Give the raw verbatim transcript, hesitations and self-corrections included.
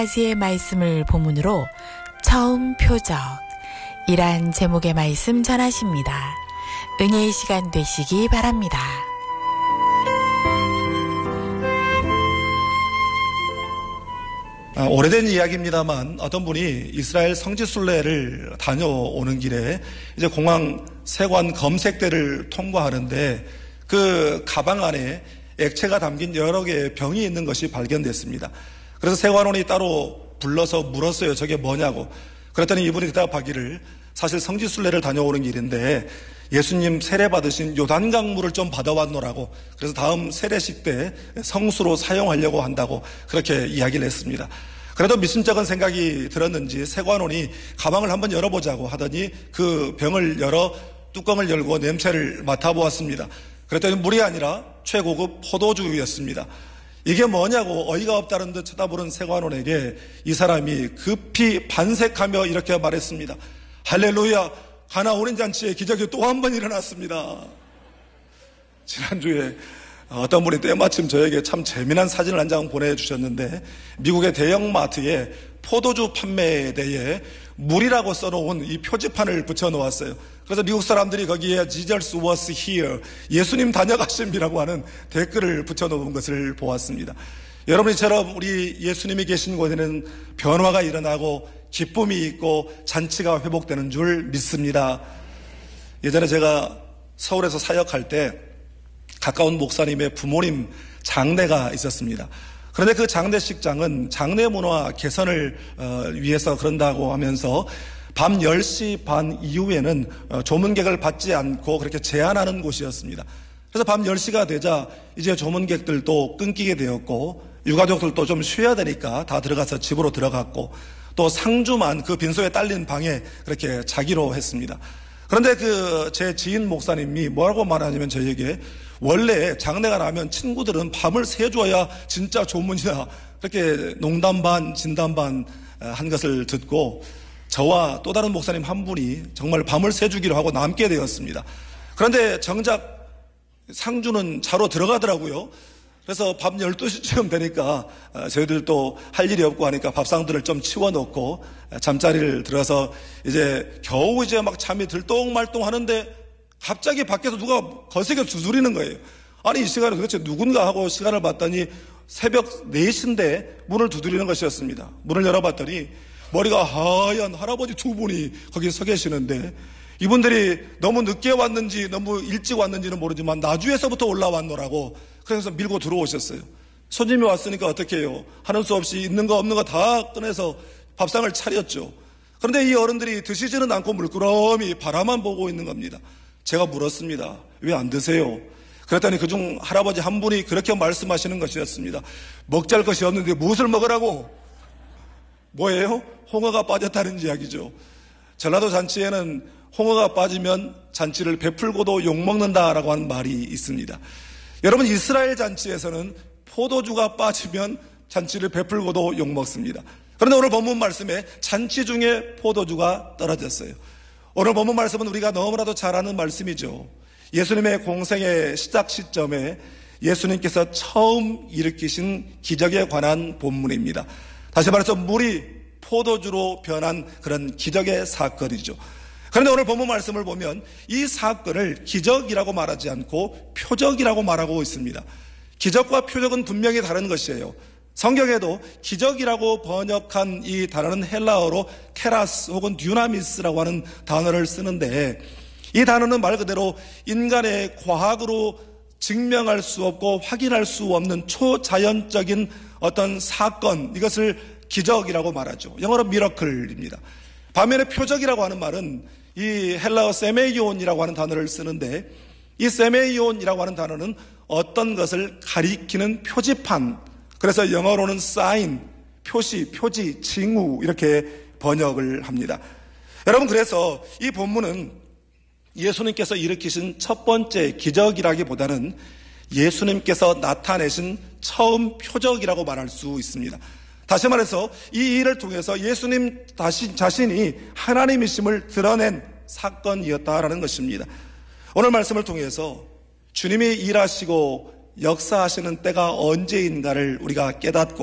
가지의 말씀을 본문으로 처음 표적이란 제목의 말씀 전하십니다. 은혜의 시간 되시기 바랍니다. 아, 오래된 이야기입니다만 어떤 분이 이스라엘 성지순례를 다녀오는 길에 이제 공항 세관 검색대를 통과하는데 그 가방 안에 액체가 담긴 여러 개의 병이 있는 것이 발견됐습니다. 그래서 세관원이 따로 불러서 물었어요. 저게 뭐냐고. 그랬더니 이분이 대답하기를 사실 성지순례를 다녀오는 길인데 예수님 세례 받으신 요단강물을 좀 받아왔노라고. 그래서 다음 세례식 때 성수로 사용하려고 한다고 그렇게 이야기를 했습니다. 그래도 미심쩍은 생각이 들었는지 세관원이 가방을 한번 열어보자고 하더니 그 병을 열어 뚜껑을 열고 냄새를 맡아보았습니다. 그랬더니 물이 아니라 최고급 포도주였습니다. 이게 뭐냐고 어이가 없다는 듯 쳐다보는 세관원에게 이 사람이 급히 반색하며 이렇게 말했습니다. 할렐루야, 가나 혼인잔치의 기적이 또 한 번 일어났습니다. 지난주에 어떤 분이 때마침 저에게 참 재미난 사진을 한 장 보내주셨는데 미국의 대형마트에 포도주 판매에 대해 물이라고 써놓은 이 표지판을 붙여놓았어요. 그래서 미국 사람들이 거기에 Jesus was here, 예수님 다녀가심이라고 하는 댓글을 붙여놓은 것을 보았습니다. 여러분이처럼 우리 예수님이 계신 곳에는 변화가 일어나고 기쁨이 있고 잔치가 회복되는 줄 믿습니다. 예전에 제가 서울에서 사역할 때 가까운 목사님의 부모님 장례가 있었습니다. 그런데 그 장례식장은 장례 문화 개선을 위해서 그런다고 하면서 밤 열 시 반 이후에는 조문객을 받지 않고 그렇게 제한하는 곳이었습니다. 그래서 밤 열 시가 되자 이제 조문객들도 끊기게 되었고 유가족들도 좀 쉬어야 되니까 다 들어가서 집으로 들어갔고 또 상주만 그 빈소에 딸린 방에 그렇게 자기로 했습니다. 그런데 그 제 지인 목사님이 뭐라고 말하냐면 저에게 원래 장례가 나면 친구들은 밤을 새줘야 진짜 조문이다. 그렇게 농담 반 진담 반 한 것을 듣고 저와 또 다른 목사님 한 분이 정말 밤을 새주기로 하고 남게 되었습니다. 그런데 정작 상주는 자러 들어가더라고요. 그래서 밤 열두 시쯤 되니까 저희들도 할 일이 없고 하니까 밥상들을 좀 치워놓고 잠자리를 들어서 이제 겨우 이제 막 잠이 들똥말똥 하는데 갑자기 밖에서 누가 거세게 두드리는 거예요. 아니 이 시간에 도대체 누군가 하고 시간을 봤더니 새벽 네 시인데 문을 두드리는 것이었습니다. 문을 열어봤더니 머리가 하얀 할아버지 두 분이 거기 서 계시는데 이분들이 너무 늦게 왔는지 너무 일찍 왔는지는 모르지만 나주에서부터 올라왔노라고 그래서 밀고 들어오셨어요. 손님이 왔으니까 어떻게 해요? 하는 수 없이 있는 거 없는 거 다 꺼내서 밥상을 차렸죠. 그런데 이 어른들이 드시지는 않고 물끄러미 바라만 보고 있는 겁니다. 제가 물었습니다. 왜 안 드세요? 그랬더니 그중 할아버지 한 분이 그렇게 말씀하시는 것이었습니다. 먹잘 것이 없는데 무엇을 먹으라고? 뭐예요? 홍어가 빠졌다는 이야기죠. 전라도 잔치에는 홍어가 빠지면 잔치를 베풀고도 욕먹는다라고 하는 말이 있습니다. 여러분 이스라엘 잔치에서는 포도주가 빠지면 잔치를 베풀고도 욕먹습니다. 그런데 오늘 본문 말씀에 잔치 중에 포도주가 떨어졌어요. 오늘 본문 말씀은 우리가 너무나도 잘 아는 말씀이죠. 예수님의 공생의 시작 시점에 예수님께서 처음 일으키신 기적에 관한 본문입니다. 다시 말해서 물이 포도주로 변한 그런 기적의 사건이죠. 그런데 오늘 본문 말씀을 보면 이 사건을 기적이라고 말하지 않고 표적이라고 말하고 있습니다. 기적과 표적은 분명히 다른 것이에요. 성경에도 기적이라고 번역한 이 단어는 헬라어로 테라스 혹은 듀나미스라고 하는 단어를 쓰는데 이 단어는 말 그대로 인간의 과학으로 증명할 수 없고 확인할 수 없는 초자연적인 어떤 사건, 이것을 기적이라고 말하죠. 영어로 미러클입니다. 반면에 표적이라고 하는 말은 이 헬라어 세메이온이라고 하는 단어를 쓰는데 이 세메이온이라고 하는 단어는 어떤 것을 가리키는 표지판, 그래서 영어로는 사인, 표시, 표지, 징후 이렇게 번역을 합니다. 여러분 그래서 이 본문은 예수님께서 일으키신 첫 번째 기적이라기보다는 예수님께서 나타내신 처음 표적이라고 말할 수 있습니다. 다시 말해서 이 일을 통해서 예수님 자신이 하나님이심을 드러낸 사건이었다라는 것입니다. 오늘 말씀을 통해서 주님이 일하시고 역사하시는 때가 언제인가를 우리가 깨닫고